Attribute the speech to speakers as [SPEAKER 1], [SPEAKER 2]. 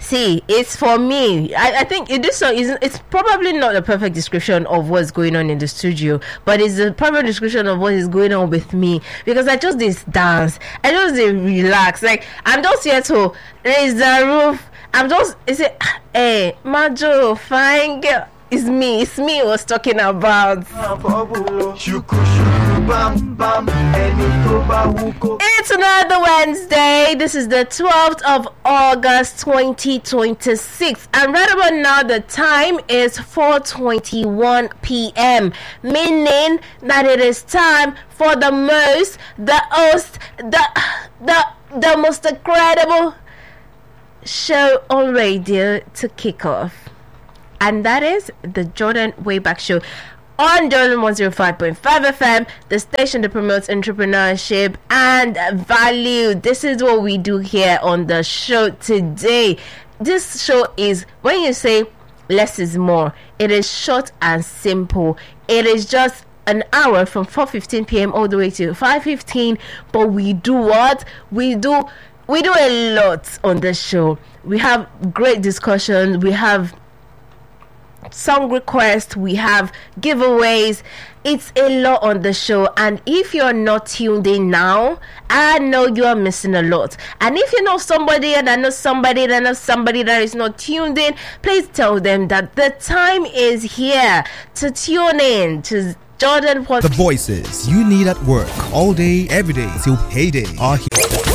[SPEAKER 1] See, it's for me. I think this song isn't. It's probably not a perfect description of what's going on in the studio, but it's a perfect description of what is going on with me, because I just this dance, I just relax. Like, I'm just here to raise the roof. I'm just. Is it? Hey, Majo, fine girl. It's me I was talking about. It's another Wednesday. This is the 12th of August 2026, and right about now the time is 4:21 p.m, meaning that it is time for the most incredible show on radio to kick off, and that is the Jordan Wayback Show on Jordan 105.5 FM, the station that promotes entrepreneurship and value. This is what we do here on the show today. This show is, when you say less is more, it is short and simple. It is just an hour from 4:15 p.m. all the way to 5:15, but we do what? We do a lot on this show. We have great discussions, we have song requests, we have giveaways. It's a lot on the show, and if you're not tuned in now, I know you are missing a lot. And if you know somebody and I know somebody that knows somebody that is not tuned in, please tell them that the time is here to tune in to Jordan.
[SPEAKER 2] The voices you need at work all day, every day till payday are here.